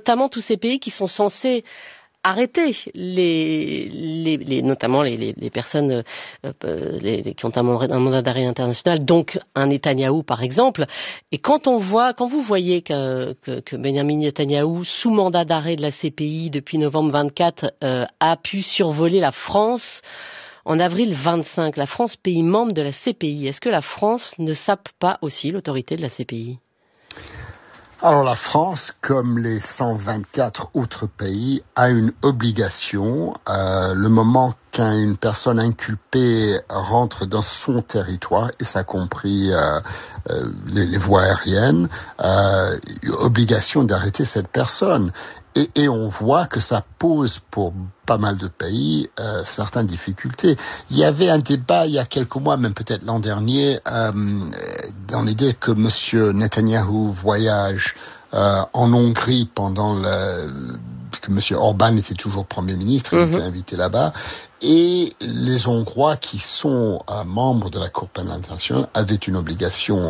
notamment tous ces pays qui sont censés arrêter notamment les personnes qui ont un mandat d'arrêt international, donc un Netanyahou par exemple. Et quand vous voyez que Benyamin Netanyahou, sous mandat d'arrêt de la CPI depuis novembre 24, a pu survoler la France en avril 25, la France, pays membre de la CPI, est-ce que la France ne sape pas aussi l'autorité de la CPI ? Alors la France, comme les 124 autres pays, a une obligation, le moment qu'une personne inculpée rentre dans son territoire, et ça compris les voies aériennes, obligation d'arrêter cette personne. Et on voit que ça pose pour pas mal de pays certaines difficultés. Il y avait un débat il y a quelques mois, même peut-être l'an dernier, dans l'idée que M. Netanyahou voyage en Hongrie pendant que M. Orban était toujours Premier ministre, il était invité là-bas, et les Hongrois qui sont membres de la Cour pénale internationale avaient une obligation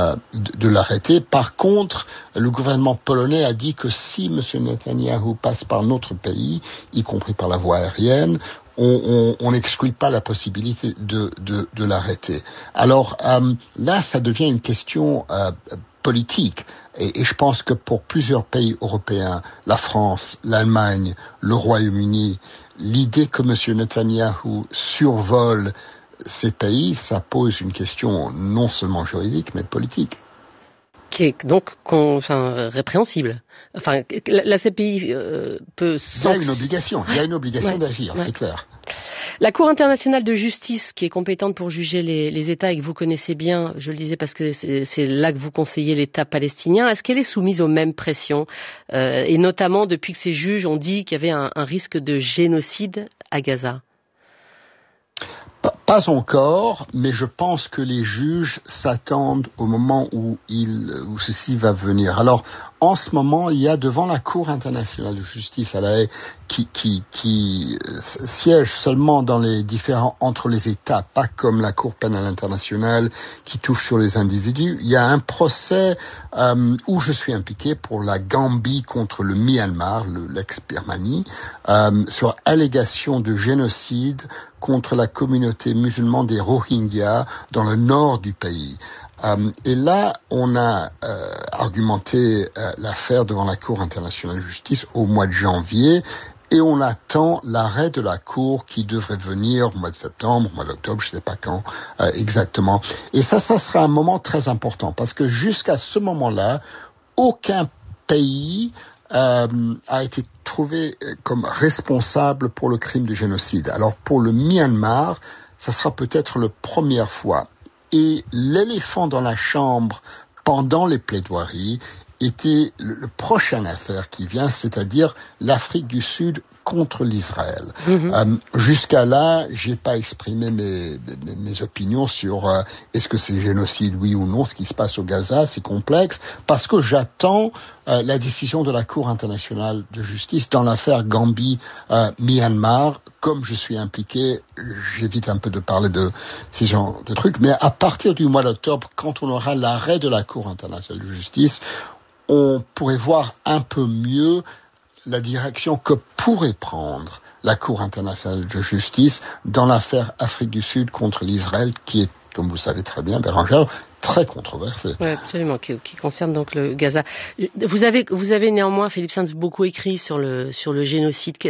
de l'arrêter. Par contre, le gouvernement polonais a dit que si M. Netanyahou passe par notre pays, y compris par la voie aérienne, on n'exclut pas la possibilité de l'arrêter. Alors là, ça devient une question politique. Et je pense que pour plusieurs pays européens, la France, l'Allemagne, le Royaume-Uni, l'idée que M. Netanyahou survole ces pays, ça pose une question non seulement juridique, mais politique. Qui est donc répréhensible. Enfin, la CPI peut... Il y a une obligation d'agir, c'est clair. La Cour internationale de justice, qui est compétente pour juger les États et que vous connaissez bien, je le disais parce que c'est là que vous conseillez l'État palestinien, est-ce qu'elle est soumise aux mêmes pressions et notamment depuis que ces juges ont dit qu'il y avait un risque de génocide à Gaza ? Pas encore, mais je pense que les juges s'attendent au moment où ceci va venir. Alors, en ce moment, il y a devant la Cour internationale de justice à La Haye qui siège seulement dans les différents entre les États, pas comme la Cour pénale internationale qui touche sur les individus. Il y a un procès où je suis impliqué pour la Gambie contre le Myanmar, l'ex-Birmanie, sur allégation de génocide contre la communauté musulmane des Rohingyas dans le nord du pays. Et là, on a argumenté l'affaire devant la Cour internationale de justice au mois de janvier, et on attend l'arrêt de la Cour qui devrait venir au mois de septembre, au mois d'octobre, je ne sais pas quand exactement. Et ça sera un moment très important, parce que jusqu'à ce moment-là, aucun pays a été trouvé comme responsable pour le crime de génocide. Alors pour le Myanmar, ça sera peut-être la première fois. Et l'éléphant dans la chambre pendant les plaidoiries était la prochaine affaire qui vient, c'est-à-dire l'Afrique du Sud contre l'Israël. Jusqu'à là, j'ai pas exprimé mes opinions sur est-ce que c'est génocide, oui ou non, ce qui se passe au Gaza, c'est complexe, parce que j'attends la décision de la Cour internationale de justice dans l'affaire Gambie-Myanmar. Comme je suis impliqué, j'évite un peu de parler de ces genres de trucs, mais à partir du mois d'octobre, quand on aura l'arrêt de la Cour internationale de justice, on pourrait voir un peu mieux la direction que pourrait prendre la Cour internationale de justice dans l'affaire Afrique du Sud contre l'Israël, qui est, comme vous savez très bien, Bérangère, très controversée. Oui, absolument, qui concerne donc le Gaza. Vous avez néanmoins, Philippe Sainz, beaucoup écrit sur le génocide.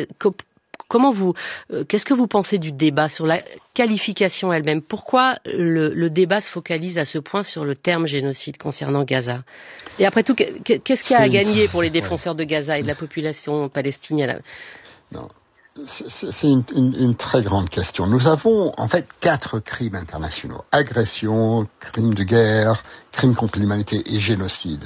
Qu'est-ce que vous pensez du débat sur la qualification elle-même ? Pourquoi le débat se focalise à ce point sur le terme génocide concernant Gaza ? Et après tout, qu'est-ce qu'il y a à gagner pour les défenseurs de Gaza et de la population palestinienne ? Non, c'est une très grande question. Nous avons en fait 4 crimes internationaux. Agression, crime de guerre, crime contre l'humanité et génocide.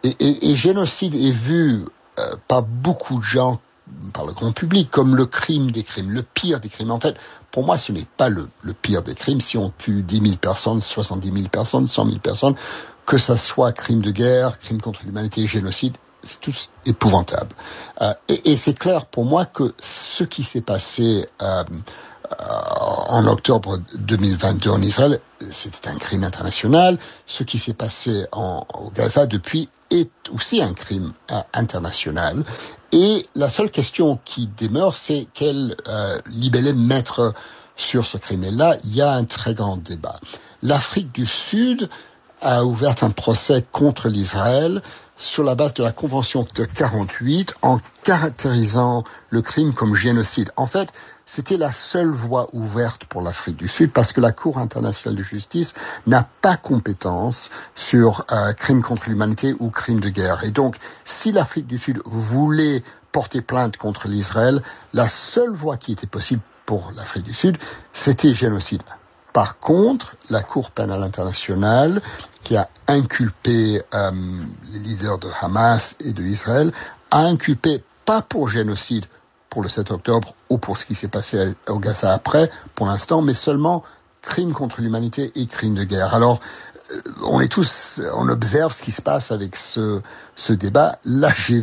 Et génocide est vu par beaucoup de gens, par le grand public, comme le crime des crimes, le pire des crimes. En fait, pour moi, ce n'est pas le pire des crimes. Si on tue 10 000 personnes, 70 000 personnes, 100 000 personnes, que ça soit crime de guerre, crime contre l'humanité, génocide, c'est tout épouvantable. Et c'est clair pour moi que ce qui s'est passé en octobre 2022 en Israël, c'était un crime international. Ce qui s'est passé au Gaza depuis est aussi un crime international. Et la seule question qui demeure, c'est quel libellé mettre sur ce crime. Et là, il y a un très grand débat. L'Afrique du Sud a ouvert un procès contre l'Israël sur la base de la Convention de 48 en caractérisant le crime comme génocide. En fait, c'était la seule voie ouverte pour l'Afrique du Sud parce que la Cour internationale de justice n'a pas compétence sur crimes contre l'humanité ou crimes de guerre. Et donc, si l'Afrique du Sud voulait porter plainte contre l'Israël, la seule voie qui était possible pour l'Afrique du Sud, c'était génocide. Par contre, la Cour pénale internationale, qui a inculpé les leaders de Hamas et de Israël, a inculpé pas pour génocide pour le 7 octobre ou pour ce qui s'est passé au Gaza après, pour l'instant, mais seulement crimes contre l'humanité et crimes de guerre. Alors, on observe ce qui se passe avec ce débat. Là, j'ai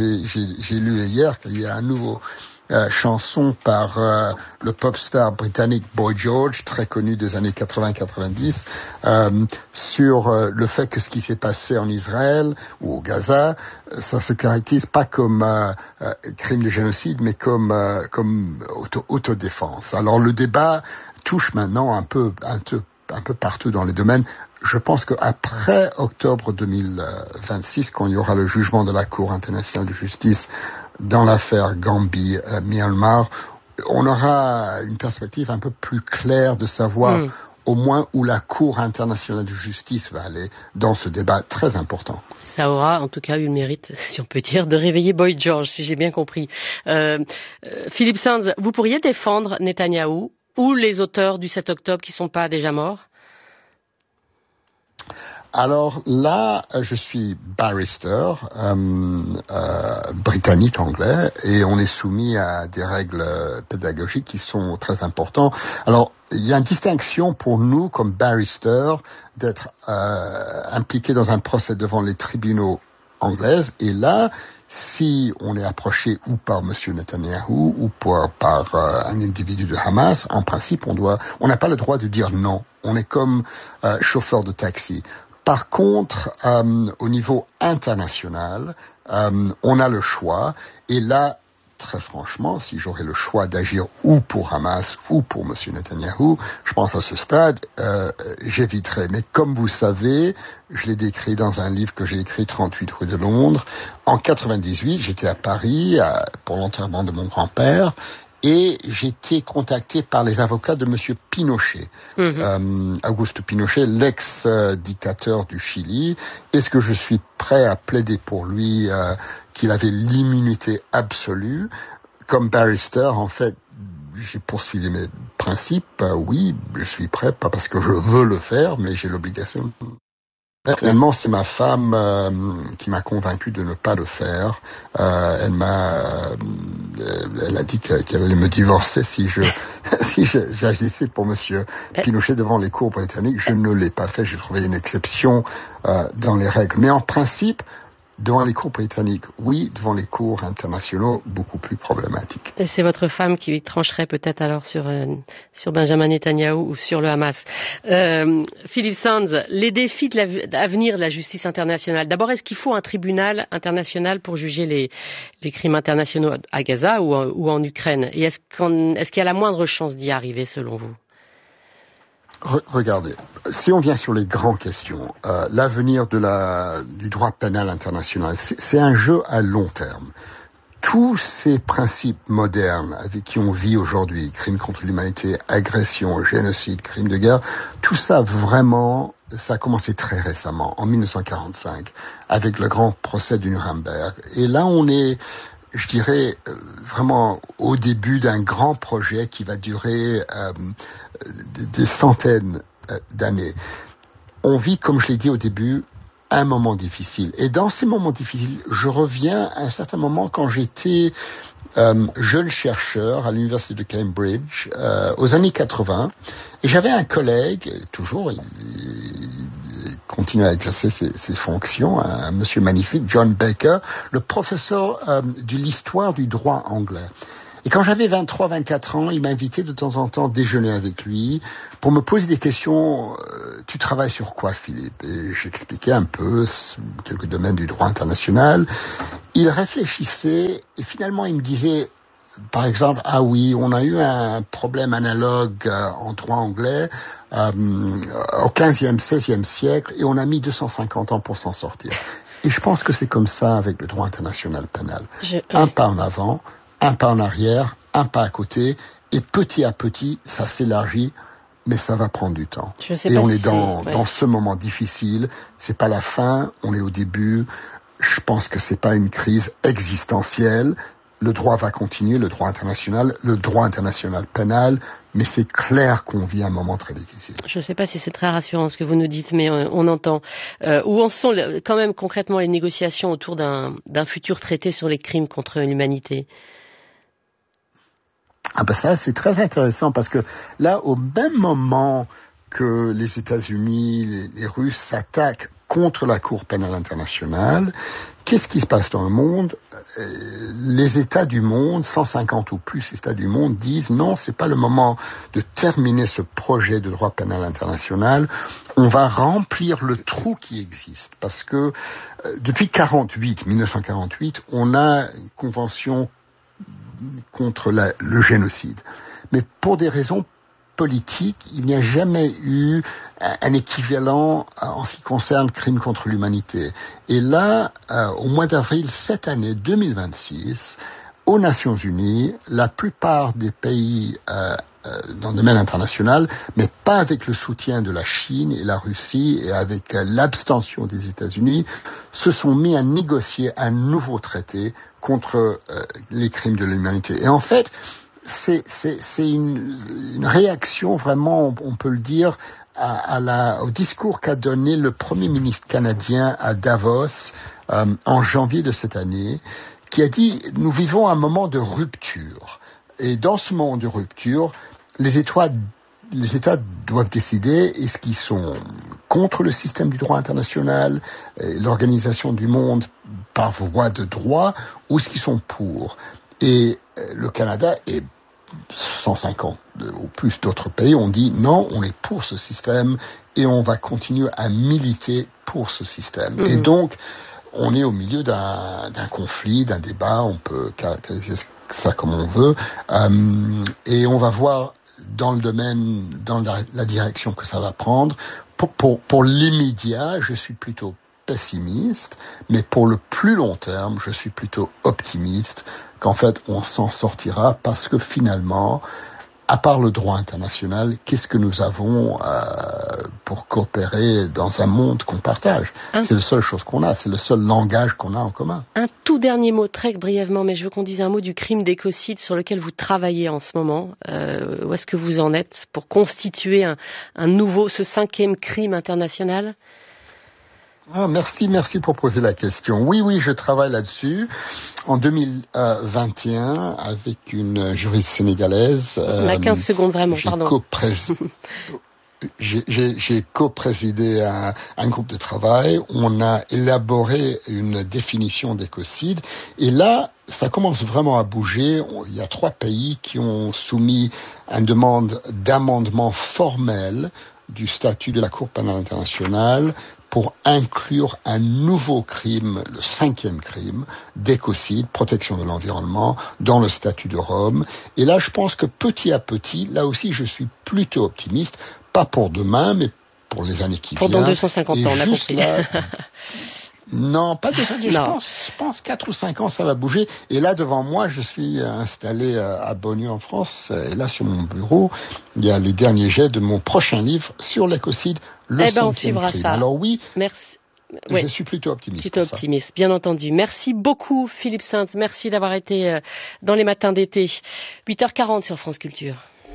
lu hier qu'il y a un nouveau chanson par le pop star britannique Boy George, très connu des années 80-90, sur le fait que ce qui s'est passé en Israël ou au Gaza, ça se caractérise pas comme crime de génocide, mais comme autodéfense. Alors le débat touche maintenant un peu partout dans les domaines. Je pense qu'après octobre 2026, quand il y aura le jugement de la Cour internationale de justice dans l'affaire Gambie-Myanmar, on aura une perspective un peu plus claire de savoir au moins où la Cour internationale de justice va aller dans ce débat très important. Ça aura en tout cas eu le mérite, si on peut dire, de réveiller Boy George, si j'ai bien compris. Philippe Sands, vous pourriez défendre Netanyahou ou les auteurs du 7 octobre qui ne sont pas déjà morts? Alors là, je suis barrister britannique anglais et on est soumis à des règles pédagogiques qui sont très importantes. Alors, il y a une distinction pour nous comme barrister d'être impliqué dans un procès devant les tribunaux anglaises et là, si on est approché ou par Monsieur Netanyahou ou par un individu de Hamas, en principe, on n'a pas le droit de dire non. On est comme chauffeur de taxi. Par contre, au niveau international, on a le choix. Et là, très franchement, si j'aurais le choix d'agir ou pour Hamas ou pour M. Netanyahou, je pense à ce stade, j'éviterais. Mais comme vous savez, je l'ai décrit dans un livre que j'ai écrit, 38 rue de Londres. En 98, j'étais à Paris pour l'enterrement de mon grand-père. Et j'ai été contacté par les avocats de Monsieur Pinochet, Augusto Pinochet, l'ex-dictateur du Chili. Est-ce que je suis prêt à plaider pour lui qu'il avait l'immunité absolue? Comme barrister, en fait, j'ai poursuivi mes principes. Oui, je suis prêt, pas parce que je veux le faire, mais j'ai l'obligation. Finalement, c'est ma femme qui m'a convaincu de ne pas le faire. Elle a dit qu'elle allait me divorcer si j'agissais pour Monsieur Pinochet devant les cours britanniques. Je ne l'ai pas fait. J'ai trouvé une exception dans les règles. Mais en principe, devant les cours britanniques, oui, devant les cours internationaux, beaucoup plus problématique. Et c'est votre femme qui trancherait peut-être alors sur Benjamin Netanyahou ou sur le Hamas. Philippe Sands, les défis à venir de la justice internationale. D'abord, est-ce qu'il faut un tribunal international pour juger les crimes internationaux à Gaza ou en Ukraine? Et est-ce qu'il y a la moindre chance d'y arriver selon vous? Regardez, si on vient sur les grandes questions, l'avenir du droit pénal international, c'est un jeu à long terme. Tous ces principes modernes avec qui on vit aujourd'hui, crimes contre l'humanité, agression, génocide, crimes de guerre, tout ça vraiment, ça a commencé très récemment, en 1945, avec le grand procès du Nuremberg. Et là, on est, je dirais, vraiment au début d'un grand projet qui va durer des centaines d'années. On vit, comme je l'ai dit au début, un moment difficile. Et dans ces moments difficiles, je reviens à un certain moment quand j'étais jeune chercheur à l'université de Cambridge, aux années 80, et j'avais un collègue, toujours, il continue à exercer ses fonctions, un monsieur magnifique, John Baker, le professeur de l'histoire du droit anglais. Et quand j'avais 23-24 ans, il m'invitait de temps en temps déjeuner avec lui pour me poser des questions. Tu travailles sur quoi, Philippe? Et j'expliquais un peu quelques domaines du droit international. Il réfléchissait et finalement il me disait, par exemple, ah oui, on a eu un problème analogue en droit anglais au 15e, 16e siècle et on a mis 250 ans pour s'en sortir. Et je pense que c'est comme ça avec le droit international pénal. Un pas en avant, un pas en arrière, un pas à côté, et petit à petit, ça s'élargit, mais ça va prendre du temps. Et on est dans ce moment difficile, c'est pas la fin, on est au début. Je pense que c'est pas une crise existentielle. Le droit va continuer, le droit international pénal, mais c'est clair qu'on vit un moment très difficile. Je ne sais pas si c'est très rassurant ce que vous nous dites, mais on entend. Où en sont quand même concrètement les négociations autour d'un futur traité sur les crimes contre l'humanité? Ah ben ça, c'est très intéressant parce que là, au même moment que les États-Unis, les Russes s'attaquent contre la Cour pénale internationale, qu'est-ce qui se passe dans le monde? Les États du monde, 150 ou plus États du monde, disent non, c'est pas le moment de terminer ce projet de droit pénal international. On va remplir le trou qui existe parce que depuis 1948, on a une convention contre le génocide. Mais pour des raisons politiques, il n'y a jamais eu un équivalent en ce qui concerne crimes contre l'humanité. Et là, au mois d'avril cette année 2026, aux Nations Unies, la plupart des pays dans le domaine international, mais pas avec le soutien de la Chine et la Russie et avec l'abstention des États-Unis, se sont mis à négocier un nouveau traité contre les crimes de l'humanité. Et en fait, c'est une réaction vraiment, on peut le dire, au discours qu'a donné le Premier ministre canadien à Davos en janvier de cette année, qui a dit « Nous vivons un moment de rupture ». Et dans ce moment de rupture, les États doivent décider est-ce qu'ils sont contre le système du droit international, l'organisation du monde par voie de droit, ou est-ce qu'ils sont pour. Et le Canada et 150 ou plus d'autres pays ont dit non, on est pour ce système et on va continuer à militer pour ce système. Et donc, on est au milieu d'un conflit, d'un débat, on peut caractériser ça comme on veut, et on va voir dans le domaine, dans la direction que ça va prendre. Pour l'immédiat, je suis plutôt pessimiste, mais pour le plus long terme, je suis plutôt optimiste qu'en fait, on s'en sortira parce que finalement, à part le droit international, qu'est-ce que nous avons pour coopérer dans un monde qu'on partage? C'est la seule chose qu'on a, c'est le seul langage qu'on a en commun. Un tout dernier mot, très brièvement, mais je veux qu'on dise un mot du crime d'écocide sur lequel vous travaillez en ce moment. Où est-ce que vous en êtes pour constituer un nouveau, ce 5e crime international? Merci pour poser la question. Oui, je travaille là-dessus. En 2021, avec une juriste sénégalaise. On a 15 secondes vraiment, pardon. J'ai co-présidé un groupe de travail. On a élaboré une définition d'écocide. Et là, ça commence vraiment à bouger. Il y a 3 pays qui ont soumis une demande d'amendement formel du statut de la Cour pénale internationale pour inclure un nouveau crime, le 5e crime, d'écocide, protection de l'environnement, dans le statut de Rome. Et là, je pense que petit à petit, là aussi, je suis plutôt optimiste, pas pour demain, mais pour les années qui viennent. Pendant 250 ans, on a compris. Là, non, pas 250 ans, je pense 4 ou 5 ans, ça va bouger. Et là, devant moi, je suis installé à Beaulieu, en France. Et là, sur mon bureau, il y a les derniers jets de mon prochain livre sur l'écocide, le 5e on suivra crime. ça. Alors oui, merci. Je suis plutôt optimiste. Plutôt optimiste, bien entendu. Merci beaucoup, Philippe Sainte. Merci d'avoir été dans les matins d'été. 8h40 sur France Culture.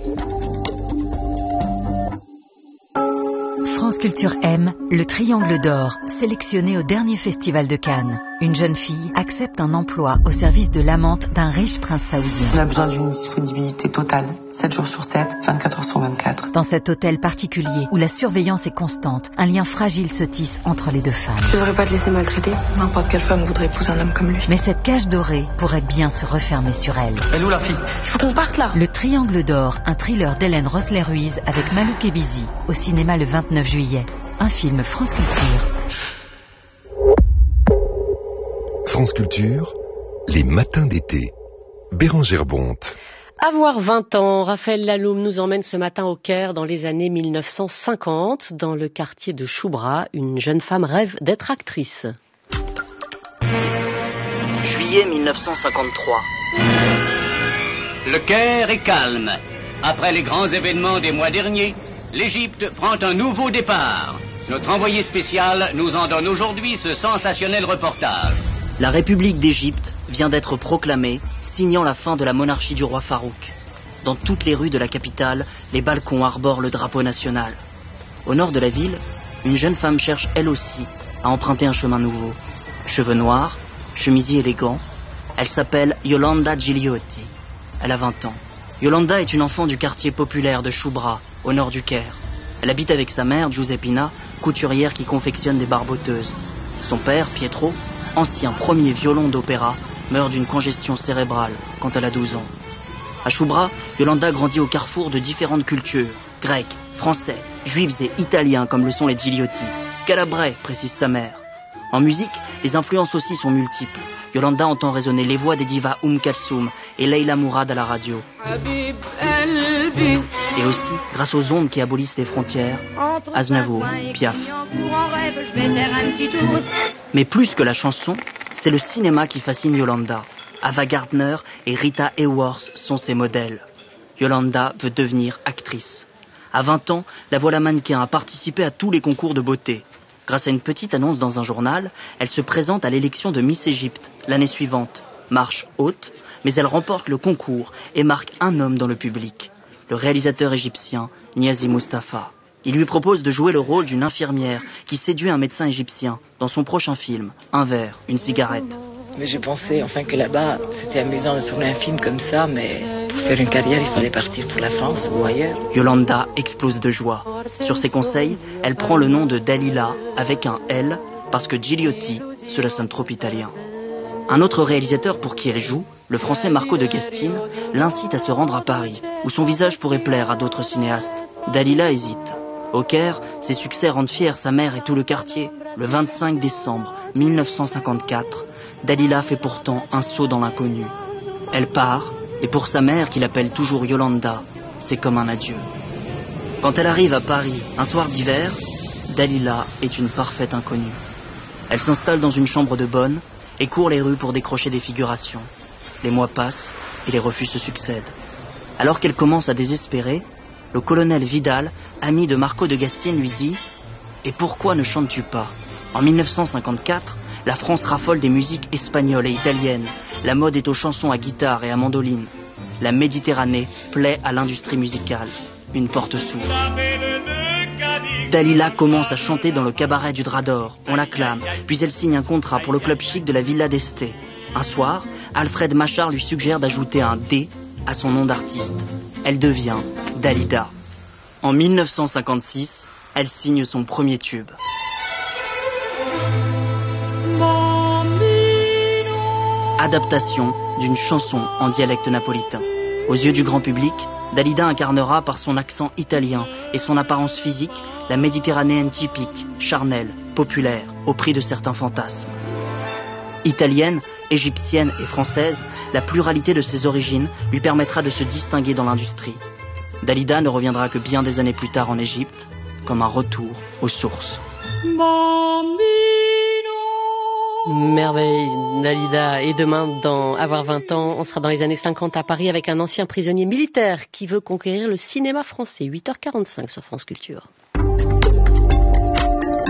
France Culture aime le Triangle d'Or, sélectionné au dernier festival de Cannes. Une jeune fille accepte un emploi au service de l'amante d'un riche prince saoudien. On a besoin d'une disponibilité totale, 7 jours sur 7, 24 heures sur 24. Dans cet hôtel particulier où la surveillance est constante, un lien fragile se tisse entre les deux femmes. Je devrais pas te laisser maltraiter. N'importe quelle femme voudrait épouser un homme comme lui. Mais cette cage dorée pourrait bien se refermer sur elle. Elle est où la fille? Il faut qu'on parte là. Le Triangle d'Or, un thriller d'Hélène Rossler-Ruiz avec Malouk et Bizi, au cinéma le 29 juillet. Un film France Culture. France Culture, les matins d'été. Bérengère Bonte. Avoir 20 ans, Raphaël Laloum nous emmène ce matin au Caire dans les années 1950. Dans le quartier de Choubra, une jeune femme rêve d'être actrice. Juillet 1953. Le Caire est calme. Après les grands événements des mois derniers, l'Égypte prend un nouveau départ. Notre envoyé spécial nous en donne aujourd'hui ce sensationnel reportage. La République d'Égypte vient d'être proclamée, signant la fin de la monarchie du roi Farouk. Dans toutes les rues de la capitale, les balcons arborent le drapeau national. Au nord de la ville, une jeune femme cherche elle aussi à emprunter un chemin nouveau. Cheveux noirs, chemisier élégant, elle s'appelle Yolanda Gigliotti. Elle a 20 ans. Yolanda est une enfant du quartier populaire de Choubra, au nord du Caire. Elle habite avec sa mère, Giuseppina, couturière qui confectionne des barboteuses. Son père, Pietro, ancien premier violon d'opéra, meurt d'une congestion cérébrale quand elle a 12 ans. À Choubra, Yolanda grandit au carrefour de différentes cultures, grecs, français, juifs et italiens comme le sont les Gigliotti. Calabrais, précise sa mère. En musique, les influences aussi sont multiples. Yolanda entend résonner les voix des divas Kalsoum et Leila Mourad à la radio. Et aussi, grâce aux ondes qui abolissent les frontières, Aznavour, Piaf. Mais plus que la chanson, c'est le cinéma qui fascine Yolanda. Ava Gardner et Rita Hayworth sont ses modèles. Yolanda veut devenir actrice. À 20 ans, la voilà mannequin à participer à tous les concours de beauté. Grâce à une petite annonce dans un journal, elle se présente à l'élection de Miss Égypte l'année suivante. Marche haute, mais elle remporte le concours et marque un homme dans le public, le réalisateur égyptien Niazi Mustafa. Il lui propose de jouer le rôle d'une infirmière qui séduit un médecin égyptien dans son prochain film, Un verre, une cigarette. Mais j'ai pensé que là-bas, c'était amusant de tourner un film comme ça, mais pour faire une carrière, il fallait partir pour la France ou ailleurs. Yolanda explose de joie. Sur ses conseils, elle prend le nom de Dalila avec un L parce que Gigliotti, cela sonne trop italien. Un autre réalisateur pour qui elle joue, le français Marco de Gastine, l'incite à se rendre à Paris, où son visage pourrait plaire à d'autres cinéastes. Dalila hésite. Au Caire, ses succès rendent fière sa mère et tout le quartier. Le 25 décembre 1954, Dalila fait pourtant un saut dans l'inconnu. Elle part, et pour sa mère, qui l'appelle toujours Yolanda, c'est comme un adieu. Quand elle arrive à Paris, un soir d'hiver, Dalila est une parfaite inconnue. Elle s'installe dans une chambre de bonne et court les rues pour décrocher des figurations. Les mois passent et les refus se succèdent. Alors qu'elle commence à désespérer, le colonel Vidal, ami de Marco de Gastine, lui dit « Et pourquoi ne chantes-tu pas ?» En 1954, la France raffole des musiques espagnoles et italiennes. La mode est aux chansons à guitare et à mandoline. La Méditerranée plaît à l'industrie musicale. Une porte s'ouvre. Dalila commence à chanter dans le cabaret du Drap d'Or. On l'acclame, puis elle signe un contrat pour le club chic de la Villa d'Este. Un soir, Alfred Machard lui suggère d'ajouter un D à son nom d'artiste. Elle devient Dalida. En 1956, elle signe son premier tube. Adaptation d'une chanson en dialecte napolitain. Aux yeux du grand public, Dalida incarnera par son accent italien et son apparence physique la méditerranéenne typique, charnelle, populaire, au prix de certains fantasmes. Italienne, égyptienne et française, la pluralité de ses origines lui permettra de se distinguer dans l'industrie. Dalida ne reviendra que bien des années plus tard en Égypte, comme un retour aux sources. Merveille, Dalida. Et demain, dans Avoir 20 ans, on sera dans les années 50 à Paris avec un ancien prisonnier militaire qui veut conquérir le cinéma français. 8h45 sur France Culture.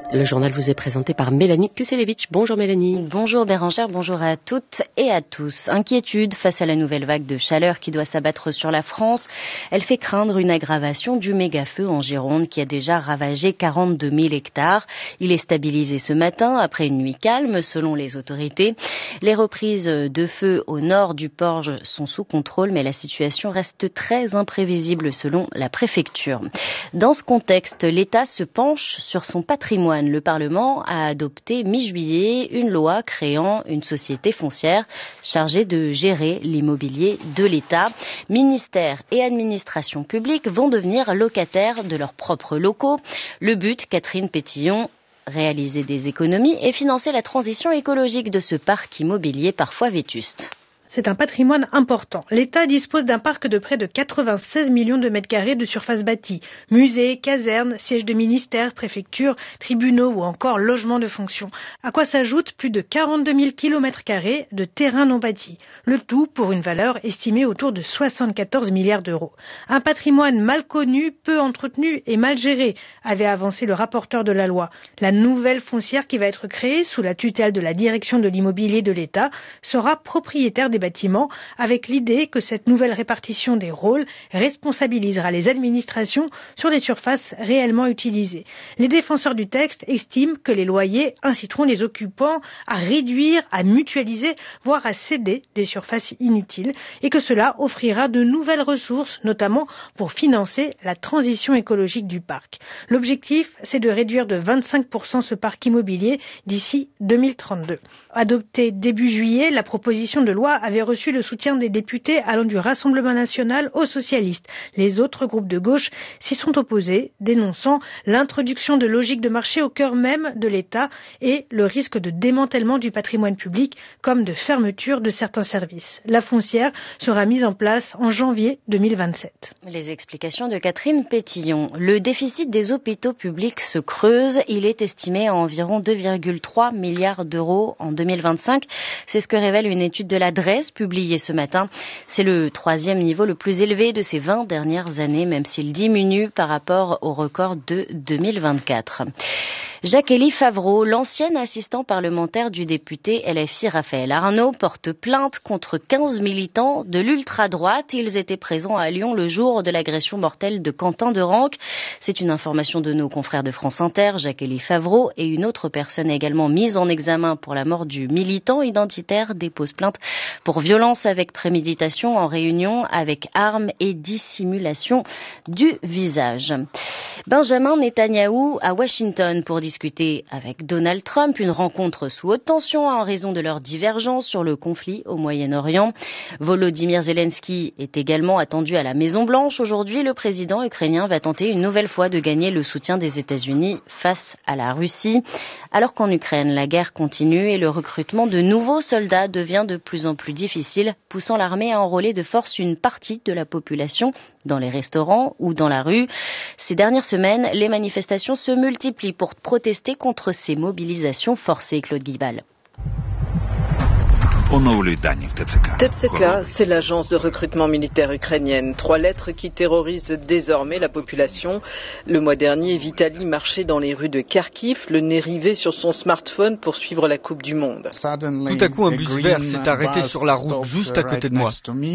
Le journal vous est présenté par Mélanie Kuselevich. Bonjour Mélanie. Bonjour Bérangère, bonjour à toutes et à tous. Inquiétude face à la nouvelle vague de chaleur qui doit s'abattre sur la France. Elle fait craindre une aggravation du méga-feu en Gironde qui a déjà ravagé 42 000 hectares. Il est stabilisé ce matin après une nuit calme selon les autorités. Les reprises de feu au nord du Porge sont sous contrôle, mais la situation reste très imprévisible selon la préfecture. Dans ce contexte, l'État se penche sur son patrimoine. Le Parlement a adopté mi-juillet une loi créant une société foncière chargée de gérer l'immobilier de l'État. Ministères et administrations publiques vont devenir locataires de leurs propres locaux. Le but, Catherine Pétillon, réaliser des économies et financer la transition écologique de ce parc immobilier parfois vétuste. C'est un patrimoine important. L'État dispose d'un parc de près de 96 millions de mètres carrés de surface bâtie. Musées, casernes, sièges de ministères, préfectures, tribunaux ou encore logements de fonction. À quoi s'ajoutent plus de 42 000 kilomètres carrés de terrain non bâti. Le tout pour une valeur estimée autour de 74 milliards d'euros. Un patrimoine mal connu, peu entretenu et mal géré, avait avancé le rapporteur de la loi. La nouvelle foncière qui va être créée sous la tutelle de la direction de l'immobilier de l'État sera propriétaire des bâtiments, avec l'idée que cette nouvelle répartition des rôles responsabilisera les administrations sur les surfaces réellement utilisées. Les défenseurs du texte estiment que les loyers inciteront les occupants à réduire, à mutualiser, voire à céder des surfaces inutiles, et que cela offrira de nouvelles ressources, notamment pour financer la transition écologique du parc. L'objectif, c'est de réduire de 25% ce parc immobilier d'ici 2032. Adoptée début juillet, la proposition de loi avait reçu le soutien des députés allant du Rassemblement national aux socialistes. Les autres groupes de gauche s'y sont opposés, dénonçant l'introduction de logiques de marché au cœur même de l'État et le risque de démantèlement du patrimoine public comme de fermeture de certains services. La foncière sera mise en place en janvier 2027. Les explications de Catherine Pétillon. Le déficit des hôpitaux publics se creuse. Il est estimé à environ 2,3 milliards d'euros en 2025. C'est ce que révèle une étude de la DREES publiée ce matin. C'est le troisième niveau le plus élevé de ces 20 dernières années, même s'il diminue par rapport au record de 2024. Jacques-Élie Favreau, l'ancien assistant parlementaire du député LFI Raphaël Arnaud, porte plainte contre 15 militants de l'ultra-droite. Ils étaient présents à Lyon le jour de l'agression mortelle de Quentin Derenque. C'est une information de nos confrères de France Inter. Jacques-Élie Favreau et une autre personne également mise en examen pour la mort du militant identitaire déposent plainte pour violence avec préméditation en réunion avec armes et dissimulation du visage. Benjamin Netanyahou à Washington pour discuter avec Donald Trump, une rencontre sous haute tension en raison de leurs divergences sur le conflit au Moyen-Orient. Volodymyr Zelensky est également attendu à la Maison-Blanche. Aujourd'hui, le président ukrainien va tenter une nouvelle fois de gagner le soutien des États-Unis face à la Russie. Alors qu'en Ukraine, la guerre continue et le recrutement de nouveaux soldats devient de plus en plus difficile, poussant l'armée à enrôler de force une partie de la population dans les restaurants ou dans la rue. Ces dernières semaines, les manifestations se multiplient pour protester contre ces mobilisations forcées. Claude Guibal. TCK, c'est l'agence de recrutement militaire ukrainienne. 3 lettres qui terrorisent désormais la population. Le mois dernier, Vitali marchait dans les rues de Kharkiv, le nez rivé sur son smartphone pour suivre la Coupe du Monde. Tout à coup, un bus vert s'est arrêté sur la route juste à côté de moi.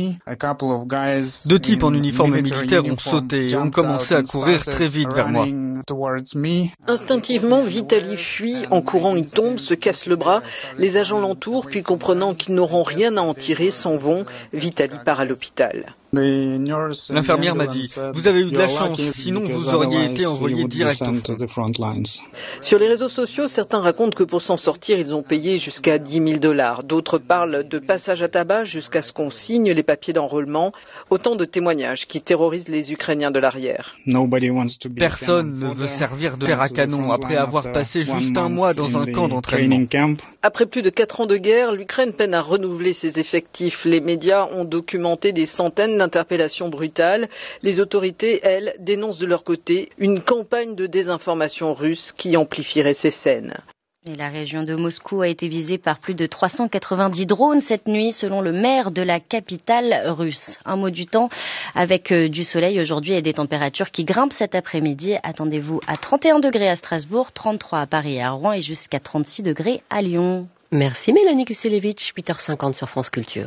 2 types en uniforme militaire ont sauté et ont commencé à courir très vite vers moi. Instinctivement, Vitali fuit. En courant, il tombe, se casse le bras. Les agents l'entourent, puis comprenant qu'ils n'auront rien à en tirer, s'en vont. Vitali part à l'hôpital. L'infirmière m'a dit « Vous avez eu de la chance, sinon vous auriez été envoyé direct au front ». Sur les réseaux sociaux, certains racontent que pour s'en sortir, ils ont payé jusqu'à $10,000. D'autres parlent de passage à tabac jusqu'à ce qu'on signe les papiers d'enrôlement. Autant de témoignages qui terrorisent les Ukrainiens de l'arrière. Personne ne veut servir de fer à canon après avoir passé juste un mois dans un camp d'entraînement. Après plus de 4 ans de guerre, l'Ukraine peine à renouveler ses effectifs. Les médias ont documenté des centaines d'interpellations brutales. Les autorités, elles, dénoncent de leur côté une campagne de désinformation russe qui amplifierait ces scènes. Et la région de Moscou a été visée par plus de 390 drones cette nuit, selon le maire de la capitale russe. Un mot du temps avec du soleil aujourd'hui et des températures qui grimpent cet après-midi. Attendez-vous à 31 degrés à Strasbourg, 33 à Paris et à Rouen et jusqu'à 36 degrés à Lyon. Merci Mélanie Kuselevich, 8h50 sur France Culture.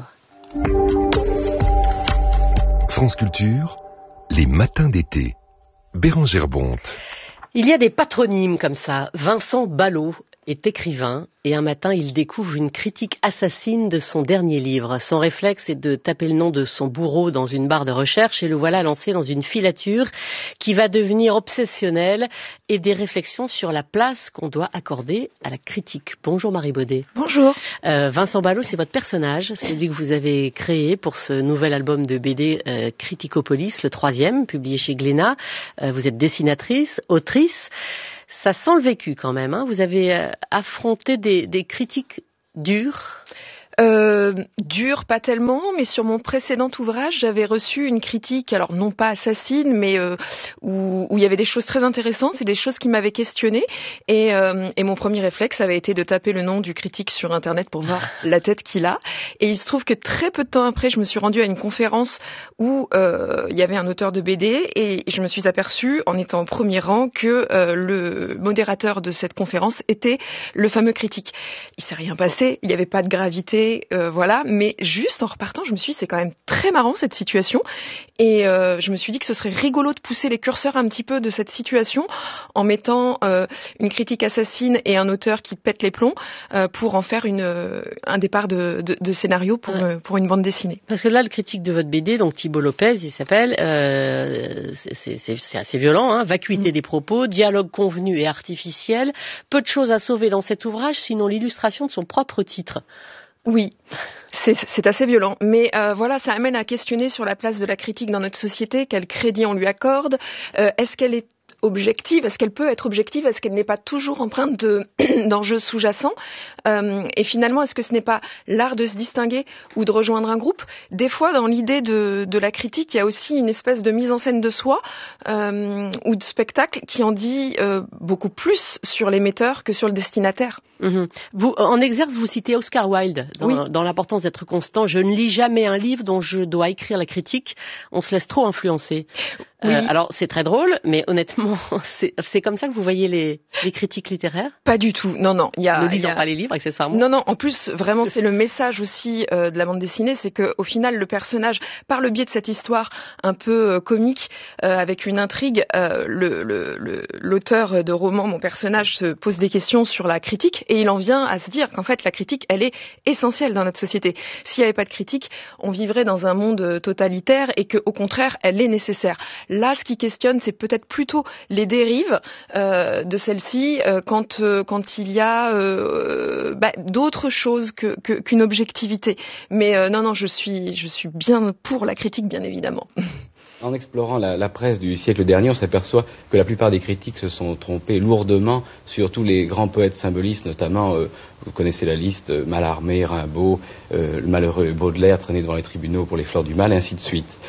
France Culture, les matins d'été. Bérangère Bonte. Il y a des patronymes comme ça. Vincent Ballot est écrivain et un matin il découvre une critique assassine de son dernier livre. Son réflexe est de taper le nom de son bourreau dans une barre de recherche et le voilà lancé dans une filature qui va devenir obsessionnelle et des réflexions sur la place qu'on doit accorder à la critique. Bonjour Marie Baudet. Bonjour. Vincent Ballot, c'est votre personnage, celui que vous avez créé pour ce nouvel album de BD Criticopolis, le 3e, publié chez Glénat. Vous êtes dessinatrice, autrice. Ça sent le vécu quand même, hein. Vous avez affronté des critiques dures. Dur, pas tellement, mais sur mon précédent ouvrage, j'avais reçu une critique, alors non pas assassine, mais où il y avait des choses très intéressantes et des choses qui m'avaient questionnée. Et mon premier réflexe avait été de taper le nom du critique sur Internet pour voir la tête qu'il a. Et il se trouve que très peu de temps après, je me suis rendue à une conférence où il y avait un auteur de BD et je me suis aperçue, en étant au premier rang, que le modérateur de cette conférence était le fameux critique. Il s'est rien passé, il n'y avait pas de gravité. Voilà, mais juste en repartant, je me suis dit c'est quand même très marrant cette situation et je me suis dit que ce serait rigolo de pousser les curseurs un petit peu de cette situation en mettant une critique assassine et un auteur qui pète les plombs pour en faire un départ de scénario pour une bande dessinée. Parce que là, le critique de votre BD, donc Thibault Lopez, il s'appelle, c'est assez violent, hein, vacuité des propos, dialogue convenu et artificiel, peu de choses à sauver dans cet ouvrage, sinon l'illustration de son propre titre. Oui, c'est assez violent. Mais voilà, ça amène à questionner sur la place de la critique dans notre société, quel crédit on lui accorde, est-ce qu'elle est objective, est-ce qu'elle peut être objective, est-ce qu'elle n'est pas toujours empreinte d'enjeux sous-jacents et finalement, est-ce que ce n'est pas l'art de se distinguer ou de rejoindre un groupe? Des fois, dans l'idée de la critique, il y a aussi une espèce de mise en scène de soi ou de spectacle qui en dit beaucoup plus sur l'émetteur que sur le destinataire. Vous, en exerce, vous citez Oscar Wilde dans l'importance d'être constant. Je ne lis jamais un livre dont je dois écrire la critique. On se laisse trop influencer. Oui. Alors, c'est très drôle, mais honnêtement, c'est comme ça que vous voyez les critiques littéraires? Pas du tout. Non. Ne lisant pas les livres, accessoirement. Non. En plus, vraiment, c'est le message aussi de la bande dessinée, c'est que au final, le personnage, par le biais de cette histoire un peu comique, avec une intrigue, l'auteur de roman, mon personnage, se pose des questions sur la critique et il en vient à se dire qu'en fait, la critique, elle est essentielle dans notre société. S'il n'y avait pas de critique, on vivrait dans un monde totalitaire et que, au contraire, elle est nécessaire. Là, ce qui questionne, c'est peut-être plutôt les dérives de celle-ci quand il y a d'autres choses qu'une objectivité. Mais non, je suis bien pour la critique, bien évidemment. En explorant la presse du siècle dernier, on s'aperçoit que la plupart des critiques se sont trompés lourdement sur tous les grands poètes symbolistes, notamment, vous connaissez la liste, Mallarmé, Rimbaud, le malheureux Baudelaire traîné devant les tribunaux pour les fleurs du mal, et ainsi de suite.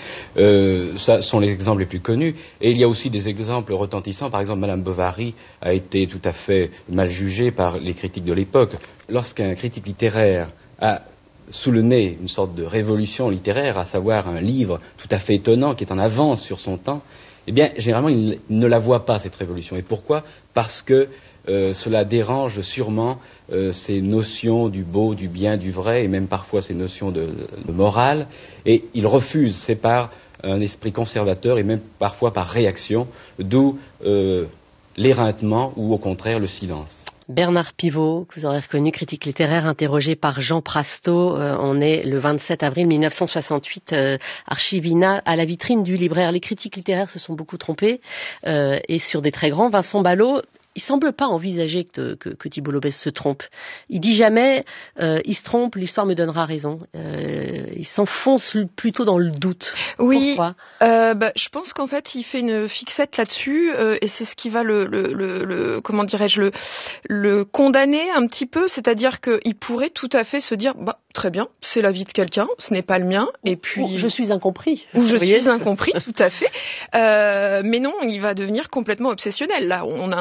Ça sont les exemples les plus connus. Et il y a aussi des exemples retentissants. Par exemple, Madame Bovary a été tout à fait mal jugée par les critiques de l'époque. Lorsqu'un critique littéraire a sous le nez une sorte de révolution littéraire, à savoir un livre tout à fait étonnant qui est en avance sur son temps, eh bien, généralement, il ne la voit pas, cette révolution. Et pourquoi? Parce que cela dérange sûrement ces notions du beau, du bien, du vrai, et même parfois ces notions de morale, et il refuse, c'est par un esprit conservateur, et même parfois par réaction, d'où l'éreintement, ou au contraire le silence. Bernard Pivot, que vous aurez reconnu, critique littéraire, interrogé par Jean Prasto. On est le 27 avril 1968, Archivina, à la vitrine du libraire. Les critiques littéraires se sont beaucoup trompés, et sur des très grands. Vincent Ballot, il semble pas envisager que Thibault Lopez se trompe. Il dit jamais, il se trompe, l'histoire me donnera raison. Il s'enfonce plutôt dans le doute. Oui. Pourquoi? Je pense qu'en fait, il fait une fixette là-dessus, et c'est ce qui va comment dirais-je, le condamner un petit peu. C'est-à-dire qu'il pourrait tout à fait se dire, très bien, c'est la vie de quelqu'un, ce n'est pas le mien, et puis je suis incompris. Ou je suis incompris, tout à fait. Mais non, il va devenir complètement obsessionnel. Là, on a un personnage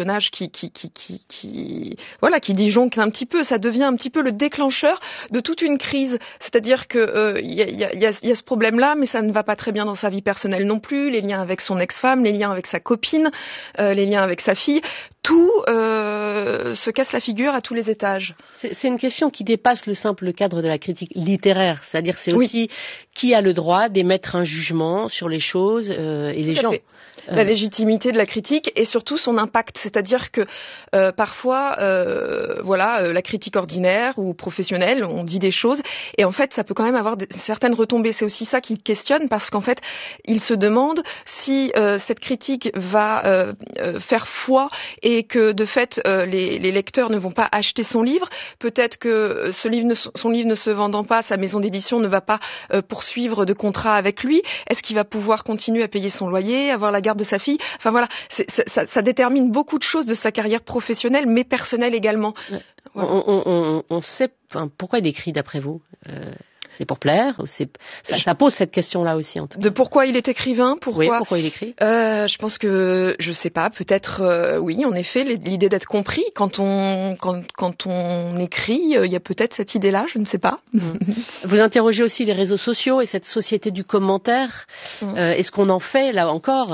personnage qui disjoncte un petit peu. Ça devient un petit peu le déclencheur de toute une crise. C'est-à-dire que il y a ce problème-là, mais ça ne va pas très bien dans sa vie personnelle non plus. Les liens avec son ex-femme, les liens avec sa copine, les liens avec sa fille, tout se casse la figure à tous les étages. C'est une question qui dépasse le simple cadre de la critique littéraire. C'est-à-dire, c'est aussi qui a le droit d'émettre un jugement sur les choses et les gens. La légitimité de la critique et surtout son impact, c'est-à-dire que parfois, la critique ordinaire ou professionnelle, on dit des choses et en fait, ça peut quand même avoir certaines retombées. C'est aussi ça qu'il questionne parce qu'en fait, il se demande si cette critique va faire foi et que de fait, les lecteurs ne vont pas acheter son livre. Peut-être que son livre ne se vendant pas, sa maison d'édition ne va pas poursuivre de contrat avec lui. Est-ce qu'il va pouvoir continuer à payer son loyer, avoir la garde de sa fille? Enfin voilà, ça détermine beaucoup de choses de sa carrière professionnelle, mais personnelle également. Voilà. On sait pourquoi il écrit d'après vous c'est pour plaire? Ça pose cette question-là aussi. En tout cas. De pourquoi il est écrivain? Pourquoi il écrit? Je pense que, je sais pas, peut-être, oui, en effet, l'idée d'être compris. Quand on écrit, il y a peut-être cette idée-là, je ne sais pas. Vous interrogez aussi les réseaux sociaux et cette société du commentaire. Est-ce qu'on en fait, là encore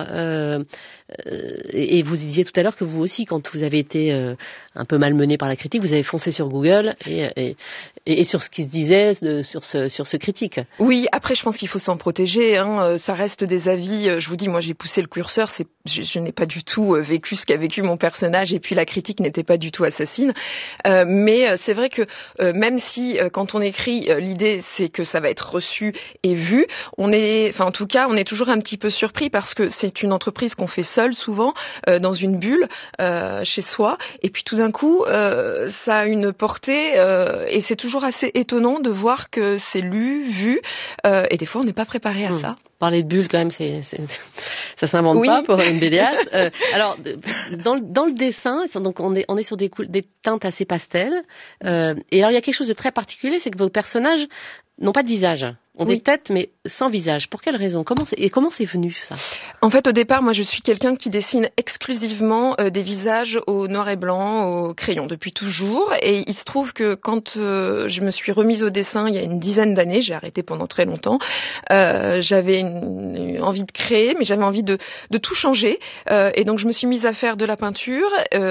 et vous disiez tout à l'heure que vous aussi, quand vous avez été un peu malmené par la critique, vous avez foncé sur Google et sur ce qui se disait sur ce critique. Oui, après je pense qu'il faut s'en protéger. Ça reste des avis. Je vous dis, moi j'ai poussé le curseur. Je n'ai pas du tout vécu ce qu'a vécu mon personnage et puis la critique n'était pas du tout assassine. Mais c'est vrai que même si quand on écrit, l'idée c'est que ça va être reçu et vu, on est toujours un petit peu surpris parce que c'est une entreprise qu'on fait seul souvent dans une bulle chez soi et puis tout d'un coup ça a une portée et c'est toujours assez étonnant de voir que c'est lu, vu et des fois on n'est pas préparé à ça. Parler de bulle quand même, ça s'invente pas pour une BDaste. Alors dans le dessin, donc on est sur des teintes assez pastel et alors il y a quelque chose de très particulier, c'est que vos personnages n'ont pas de visage. On des têtes, mais sans visage. Pour quelle raison? Comment c'est venu, ça? En fait, au départ, moi, je suis quelqu'un qui dessine exclusivement des visages au noir et blanc, au crayon, depuis toujours. Et il se trouve que quand je me suis remise au dessin il y a une dizaine d'années, j'ai arrêté pendant très longtemps, j'avais envie de créer, mais j'avais envie de tout changer. Et donc, je me suis mise à faire de la peinture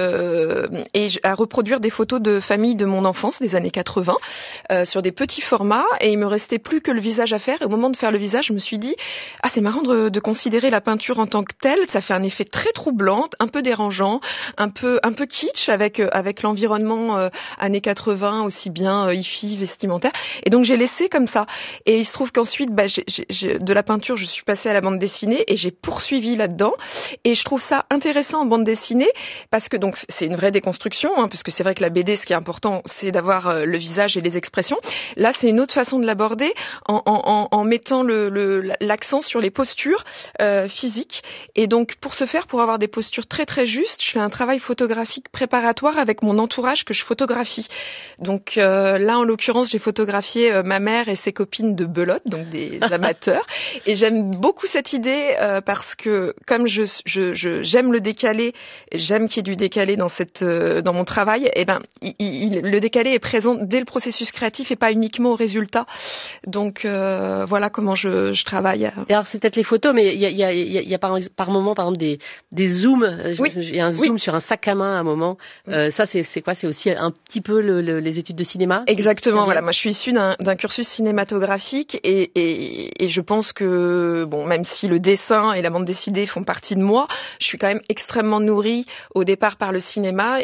et à reproduire des photos de famille de mon enfance, des années 80, sur des petits formats. Et il me restait plus que le visage à faire. Et au moment de faire le visage, je me suis dit, c'est marrant de considérer la peinture en tant que telle. Ça fait un effet très troublant, un peu dérangeant, un peu kitsch avec l'environnement années 80, aussi bien hi-fi, vestimentaire. Et donc j'ai laissé comme ça. Et il se trouve qu'ensuite, de la peinture, je suis passée à la bande dessinée et j'ai poursuivi là-dedans. Et je trouve ça intéressant en bande dessinée parce que donc c'est une vraie déconstruction, parce que c'est vrai que la BD, ce qui est important, c'est d'avoir le visage et les expressions. Là, c'est une autre façon de l'aborder en mettant l'accent sur les postures physiques. Et donc, pour ce faire, pour avoir des postures très très justes, je fais un travail photographique préparatoire avec mon entourage que je photographie. Donc là, en l'occurrence, j'ai photographié ma mère et ses copines de belote, donc des amateurs. Et j'aime beaucoup cette idée parce que comme j'aime le décalé, j'aime qu'il y ait du décalé dans mon travail. Et le décalé est présent dès le processus créatif et pas uniquement au résultat. Donc voilà comment je travaille. Et alors c'est peut-être les photos, mais il y a par moment, par exemple, des zooms. Il y a un zoom sur un sac à main à un moment. Ça c'est quoi? C'est aussi un petit peu les études de cinéma? Exactement. Voilà, moi je suis issue d'un cursus cinématographique et je pense que même si le dessin et la bande dessinée font partie de moi, je suis quand même extrêmement nourrie au départ par le cinéma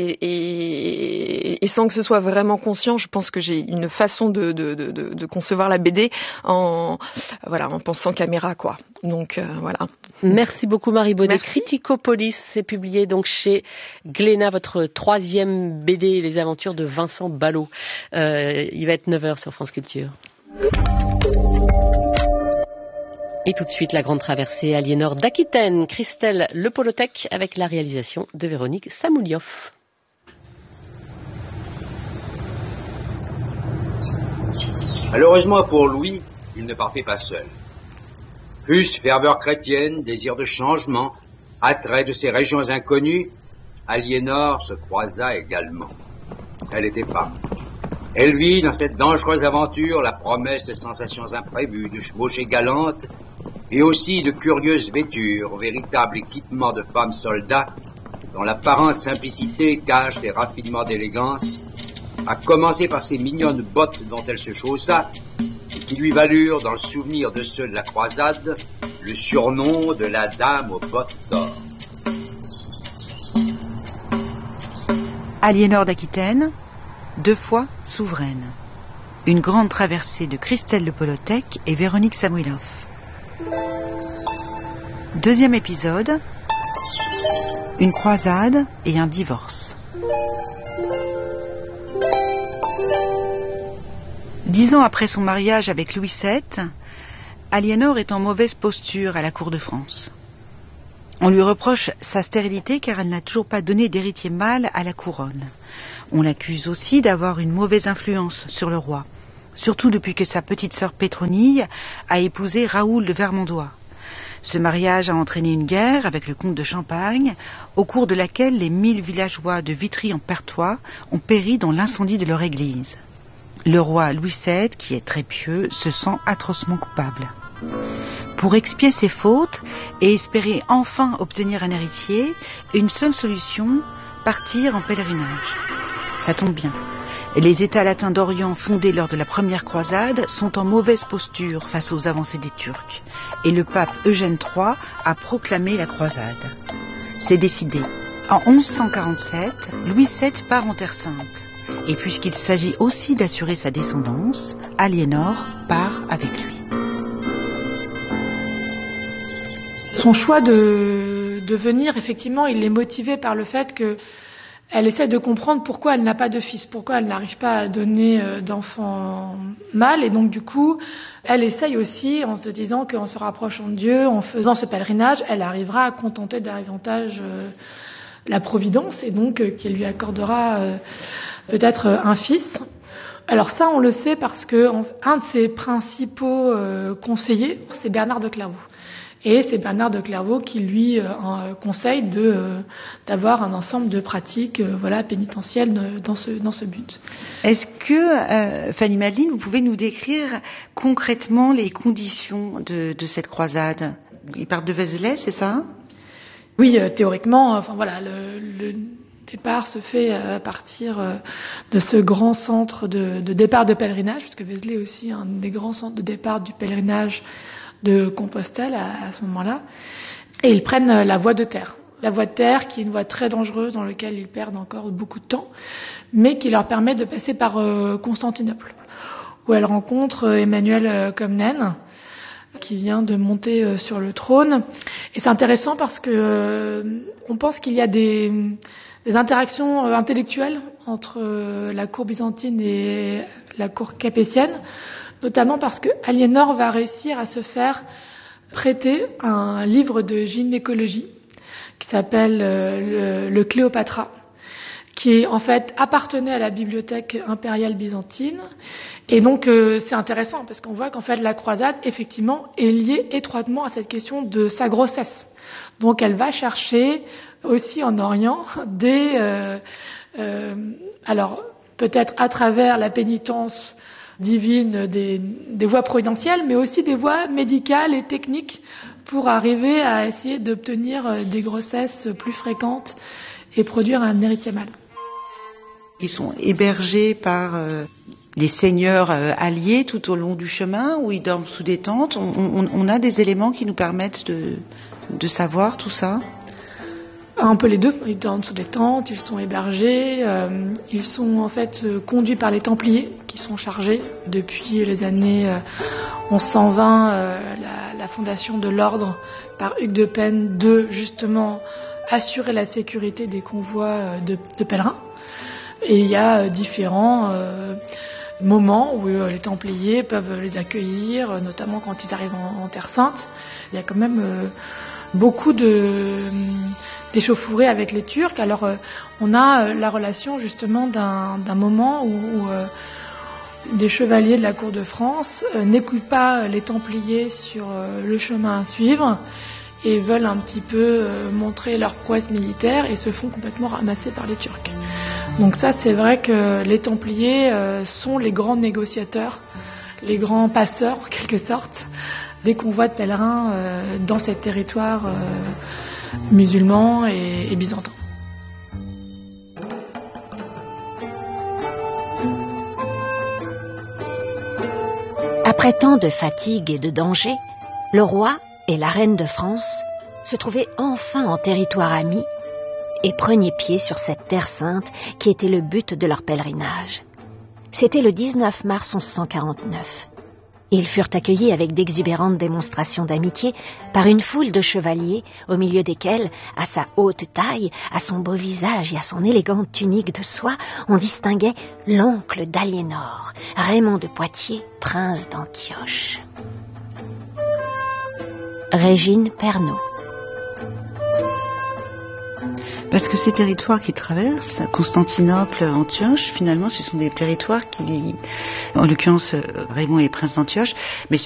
et sans que ce soit vraiment conscient, je pense que j'ai une façon de concevoir la BD en pensant caméra, quoi. Donc voilà. Merci beaucoup Marie Baudet. Criticopolis, c'est publié donc chez Glénat, votre 3e BD, Les aventures de Vincent Ballot. Il va être 9h sur France Culture. Et tout de suite, la grande traversée Aliénor d'Aquitaine, Christelle Le Polotec, avec la réalisation de Véronique Samoulioff. Malheureusement pour Louis, il ne partait pas seul. Plus ferveur chrétienne, désir de changement, attrait de ces régions inconnues, Aliénor se croisa également. Elle était femme. Elle vit dans cette dangereuse aventure la promesse de sensations imprévues, de chevauchées galantes et aussi de curieuses vêtures, véritable équipement de femmes soldats dont l'apparente simplicité cache des raffinements d'élégance, à commencer par ces mignonnes bottes dont elle se chaussa et qui lui valurent, dans le souvenir de ceux de la croisade, le surnom de la dame aux bottes d'or. Aliénor d'Aquitaine, 2 fois souveraine. Une grande traversée de Christelle Le Polotec et Véronique Samuilov. 2e épisode, une croisade et un divorce. 10 ans après son mariage avec Louis VII, Aliénor est en mauvaise posture à la cour de France. On lui reproche sa stérilité car elle n'a toujours pas donné d'héritier mâle à la couronne. On l'accuse aussi d'avoir une mauvaise influence sur le roi, surtout depuis que sa petite sœur Pétronille a épousé Raoul de Vermandois. Ce mariage a entraîné une guerre avec le comte de Champagne, au cours de laquelle les 1000 villageois de Vitry-en-Perthois ont péri dans l'incendie de leur église. Le roi Louis VII, qui est très pieux, se sent atrocement coupable. Pour expier ses fautes et espérer enfin obtenir un héritier, une seule solution, partir en pèlerinage. Ça tombe bien. Les États latins d'Orient fondés lors de la première croisade sont en mauvaise posture face aux avancées des Turcs. Et le pape Eugène III a proclamé la croisade. C'est décidé. En 1147, Louis VII part en Terre Sainte. Et puisqu'il s'agit aussi d'assurer sa descendance, Aliénor part avec lui. Son choix de venir, effectivement, il est motivé par le fait qu'elle essaie de comprendre pourquoi elle n'a pas de fils, pourquoi elle n'arrive pas à donner d'enfants mâles. Et donc, du coup, elle essaye aussi, en se disant qu'en se rapprochant de Dieu, en faisant ce pèlerinage, elle arrivera à contenter davantage la providence et donc qu'elle lui accordera peut-être un fils. Alors ça, on le sait parce que un de ses principaux conseillers, c'est Bernard de Clairvaux. Et c'est Bernard de Clairvaux qui lui conseille d'avoir un ensemble de pratiques pénitentielles dans ce but. Est-ce que, Fanny Madeline, vous pouvez nous décrire concrètement les conditions de cette croisade? Ils partent de Vézelay, c'est ça? Oui, théoriquement, le départ se fait à partir de ce grand centre de départ de pèlerinage, puisque Vézelay est aussi un des grands centres de départ du pèlerinage de Compostelle à ce moment-là. Et ils prennent la voie de terre. La voie de terre qui est une voie très dangereuse dans laquelle ils perdent encore beaucoup de temps, mais qui leur permet de passer par Constantinople, où elle rencontre Emmanuel Comnène, qui vient de monter sur le trône. Et c'est intéressant parce que on pense qu'il y a des interactions intellectuelles entre la cour byzantine et la cour capétienne, notamment parce que Aliénor va réussir à se faire prêter un livre de gynécologie qui s'appelle le Cléopatra, qui en fait appartenait à la bibliothèque impériale byzantine. Et donc c'est intéressant parce qu'on voit qu'en fait la croisade effectivement est liée étroitement à cette question de sa grossesse. Donc elle va chercher aussi en Orient alors peut-être à travers la pénitence divine des voies providentielles, mais aussi des voies médicales et techniques pour arriver à essayer d'obtenir des grossesses plus fréquentes et produire un héritier mâle. Ils sont hébergés par les seigneurs alliés tout au long du chemin, où ils dorment sous des tentes. On a des éléments qui nous permettent de savoir tout ça? Un peu les deux. Ils dorment sous des tentes, ils sont hébergés, ils sont en fait conduits par les Templiers qui sont chargés depuis les années 1120, la fondation de l'ordre par Hugues de Penne de justement assurer la sécurité des convois de pèlerins. Et il y a différents moments où les Templiers peuvent les accueillir, notamment quand ils arrivent en Terre Sainte. Il y a quand même beaucoup d'échauffourées avec les Turcs. Alors on a la relation justement d'un moment où des chevaliers de la cour de France n'écoutent pas les Templiers sur le chemin à suivre et veulent un petit peu montrer leur prouesse militaire et se font complètement ramasser par les Turcs. Donc ça, c'est vrai que les Templiers sont les grands négociateurs, les grands passeurs en quelque sorte, des convois de pèlerins dans ces territoires musulmans et byzantins. Après tant de fatigue et de danger, le roi et la reine de France se trouvaient enfin en territoire ami et prenaient pied sur cette terre sainte qui était le but de leur pèlerinage. C'était le 19 mars 1149. Ils furent accueillis avec d'exubérantes démonstrations d'amitié par une foule de chevaliers, au milieu desquels, à sa haute taille, à son beau visage et à son élégante tunique de soie, on distinguait l'oncle d'Aliénor, Raymond de Poitiers, prince d'Antioche. Régine Pernaut. Parce que ces territoires qu'ils traversent, Constantinople, Antioche, finalement, ce sont des territoires qui, en l'occurrence, Raymond est prince d'Antioche, mais